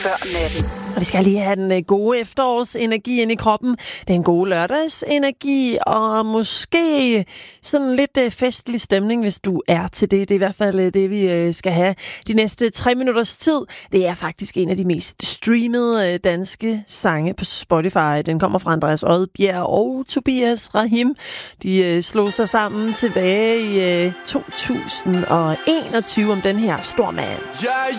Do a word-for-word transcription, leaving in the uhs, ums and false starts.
Før natten. Og vi skal lige have den gode efterårsenergi ind i kroppen. Den gode lørdagsenergi, og måske sådan lidt festlig stemning, hvis du er til det. Det er i hvert fald det, vi skal have de næste tre minutters tid. Det er faktisk en af de mest streamede danske sange på Spotify. Den kommer fra Andreas Odbjerg og Tobias Rahim. De slog sig sammen tilbage i to tusind og enogtyve om den her Stormand. Ja,